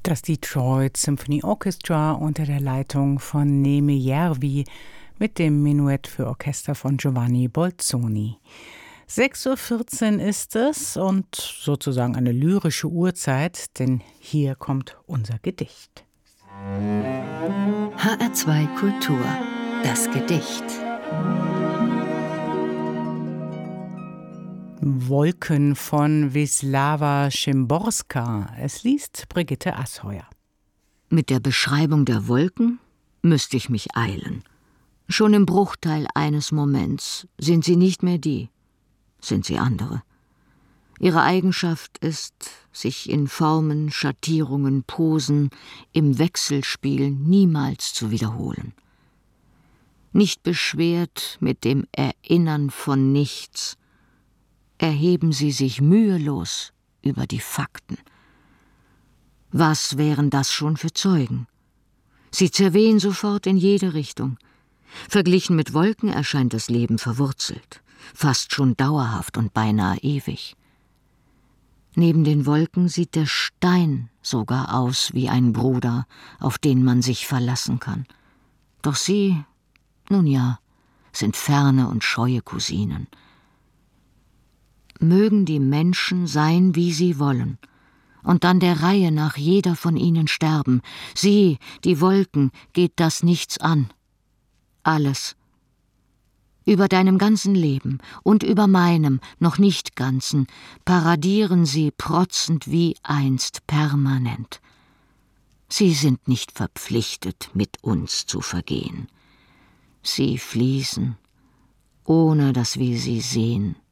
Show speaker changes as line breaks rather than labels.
Das Detroit Symphony Orchestra unter der Leitung von Neeme Järvi mit dem Menuett für Orchester von Giovanni Bolzoni. 6:14 Uhr ist es und sozusagen eine lyrische Uhrzeit, denn hier kommt unser Gedicht.
HR2 Kultur, das Gedicht.
Wolken von Wisława Szymborska. Es liest Brigitte Asheuer.
Mit der Beschreibung der Wolken müsste ich mich eilen. Schon im Bruchteil eines Moments sind sie nicht mehr die, sind sie andere. Ihre Eigenschaft ist, sich in Formen, Schattierungen, Posen, im Wechselspiel niemals zu wiederholen. Nicht beschwert mit dem Erinnern von nichts, erheben sie sich mühelos über die Fakten. Was wären das schon für Zeugen? Sie zerwehen sofort in jede Richtung. Verglichen mit Wolken erscheint das Leben verwurzelt, fast schon dauerhaft und beinahe ewig. Neben den Wolken sieht der Stein sogar aus wie ein Bruder, auf den man sich verlassen kann. Doch sie, nun ja, sind ferne und scheue Cousinen. Mögen die Menschen sein, wie sie wollen, und dann der Reihe nach jeder von ihnen sterben. Sie, die Wolken, geht das nichts an. Alles. Über deinem ganzen Leben und über meinem, noch nicht ganzen, paradieren sie protzend wie einst permanent. Sie sind nicht verpflichtet, mit uns zu vergehen. Sie fließen, ohne dass wir sie sehen.